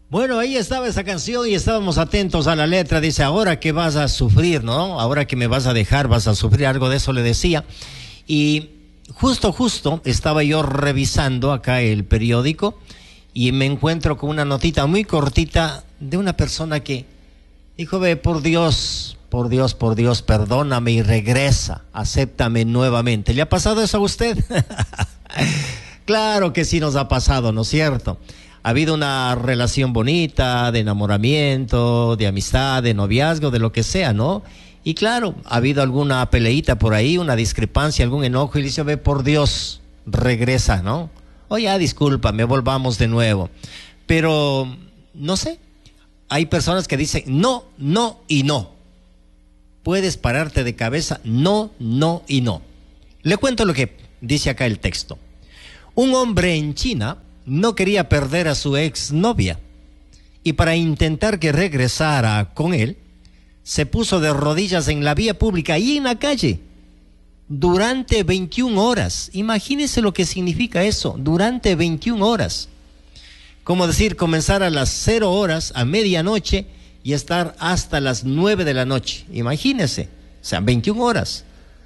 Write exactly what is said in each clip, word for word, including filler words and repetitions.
Bueno, ahí estaba esa canción y estábamos atentos a la letra. Dice, ahora que vas a sufrir, ¿no? Ahora que me vas a dejar, vas a sufrir. Algo de eso le decía. Y justo, justo, estaba yo revisando acá el periódico y me encuentro con una notita muy cortita de una persona que dijo, ve, por Dios, por Dios, por Dios, perdóname y regresa, acéptame nuevamente. ¿Le ha pasado eso a usted? Claro que sí nos ha pasado, ¿no es cierto? Ha habido una relación bonita, de enamoramiento, de amistad, de noviazgo, de lo que sea, ¿no? Y claro, ha habido alguna peleita por ahí, una discrepancia, algún enojo, y le dice, ve, por Dios, regresa, ¿no? O ya, discúlpame, volvamos de nuevo. Pero, no sé, hay personas que dicen no, no y no. Puedes pararte de cabeza, no, no y no. Le cuento lo que dice acá el texto. Un hombre en China no quería perder a su exnovia y para intentar que regresara con él, se puso de rodillas en la vía pública y en la calle durante veintiuna horas. Imagínense lo que significa eso, durante veintiuna horas. Como decir, comenzar a las cero horas, a medianoche y estar hasta las nueve de la noche. Imagínense, o sea, veintiuna horas.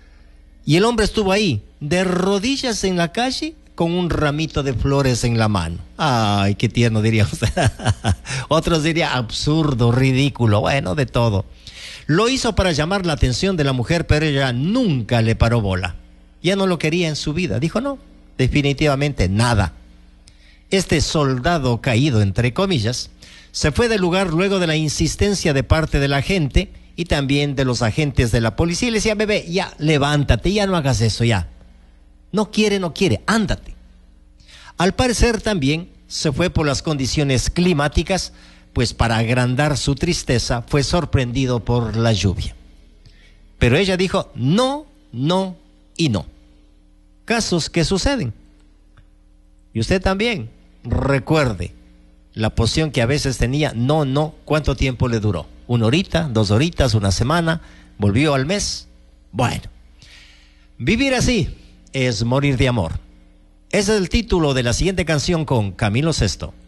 Y el hombre estuvo ahí, de rodillas en la calle, con un ramito de flores en la mano. Ay, qué tierno diría usted. Otros dirían absurdo, ridículo, bueno, de todo. Lo hizo para llamar la atención de la mujer, pero ella nunca le paró bola. Ya no lo quería en su vida. Dijo no, definitivamente nada. Este soldado caído, entre comillas, se fue del lugar luego de la insistencia de parte de la gente y también de los agentes de la policía. Y le decía, bebé, ya, levántate, ya no hagas eso, ya. No quiere, no quiere, ándate. Al parecer también se fue por las condiciones climáticas, pues para agrandar su tristeza fue sorprendido por la lluvia. Pero ella dijo no, no y no. Casos que suceden. Y usted también, recuerde, la poción que a veces tenía, no, no, ¿cuánto tiempo le duró? ¿Una horita, dos horitas, una semana? ¿Volvió al mes? Bueno, vivir así es morir de amor. Ese es el título de la siguiente canción con Camilo Sesto.